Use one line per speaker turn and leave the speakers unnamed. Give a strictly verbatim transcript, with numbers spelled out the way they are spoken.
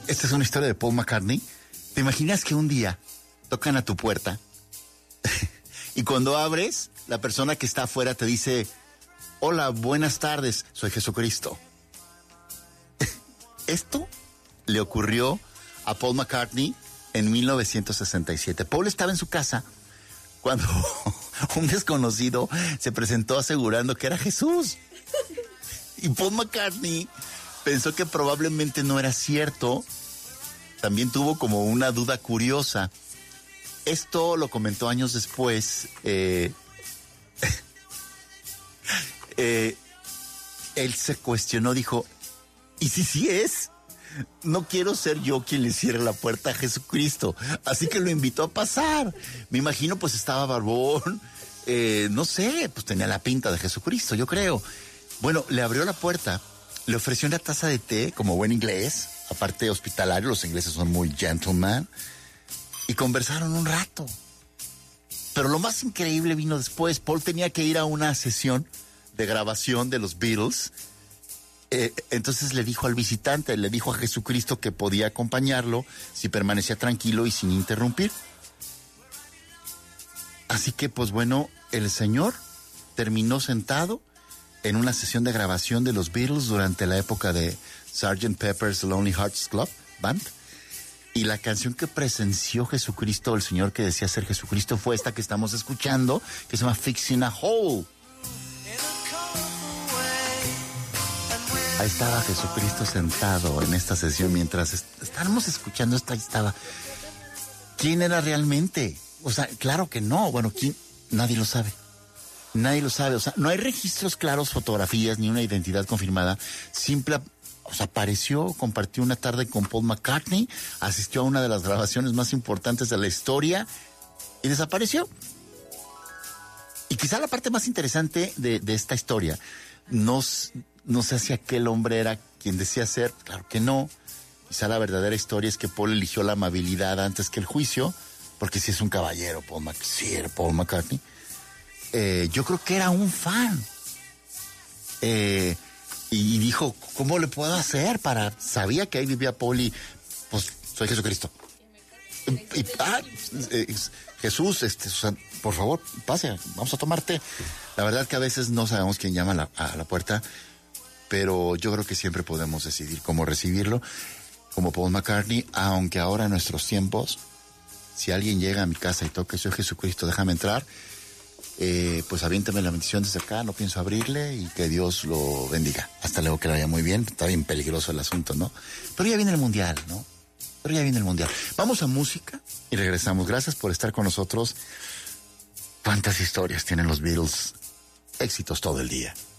Esta es una historia de Paul McCartney. ¿Te imaginas que un día tocan a tu puerta y cuando abres, la persona que está afuera te dice: hola, buenas tardes, soy Jesucristo? Esto le ocurrió a Paul McCartney en mil novecientos sesenta y siete. Paul estaba en su casa cuando un desconocido se presentó asegurando que era Jesús. Y Paul McCartney pensó que probablemente no era cierto. También tuvo como una duda curiosa. Esto lo comentó años después. Eh, eh, él se cuestionó, dijo: ¿y si sí es? No quiero ser yo quien le cierre la puerta a Jesucristo. Así que lo invitó a pasar. Me imagino, pues estaba barbón. Eh, no sé, pues tenía la pinta de Jesucristo, yo creo. Bueno, le abrió la puerta, le ofreció una taza de té, como buen inglés, aparte hospitalario, los ingleses son muy gentleman, y conversaron un rato. Pero lo más increíble vino después. Paul tenía que ir a una sesión de grabación de los Beatles. Eh, entonces le dijo al visitante, le dijo a Jesucristo que podía acompañarlo si permanecía tranquilo y sin interrumpir. Así que, pues bueno, el señor terminó sentado en una sesión de grabación de los Beatles durante la época de sergeant Pepper's Lonely Hearts Club Band. Y la canción que presenció Jesucristo, el señor que decía ser Jesucristo, fue esta que estamos escuchando, que se llama Fixing a Hole. Ahí estaba Jesucristo sentado en esta sesión mientras est- estábamos escuchando esto. Ahí estaba. ¿Quién era realmente? O sea, claro que no. Bueno, ¿quién? Nadie lo sabe. Nadie lo sabe. O sea, no hay registros claros, fotografías, ni una identidad confirmada. Simple, o sea, apareció, compartió una tarde con Paul McCartney, asistió a una de las grabaciones más importantes de la historia y desapareció. Y quizá la parte más interesante de, de esta historia, no, no sé si aquel hombre era quien decía ser, claro que no. Quizá la verdadera historia es que Paul eligió la amabilidad antes que el juicio, porque si es un caballero, Paul, Mac- sí, era Paul McCartney. Eh, yo creo que era un fan. Eh, y dijo, ¿cómo le puedo hacer para...? Sabía que ahí vivía Paul y, pues, soy Jesucristo. Y, y, ah, eh, Jesús, este, Susan, por favor, pase, vamos a tomar té. La verdad que a veces no sabemos quién llama a la, a la puerta, pero yo creo que siempre podemos decidir cómo recibirlo. Como Paul McCartney, aunque ahora en nuestros tiempos, si alguien llega a mi casa y toca, soy Jesucristo, déjame entrar, eh, pues aviéntame la bendición desde acá, no pienso abrirle y que Dios lo bendiga. Hasta luego, que le vaya muy bien. Está bien peligroso el asunto, ¿no? Pero ya viene el Mundial, ¿no? Pero ya viene el Mundial. Vamos a música y regresamos. Gracias por estar con nosotros. ¿Cuántas historias tienen los Beatles? Éxitos todo el día.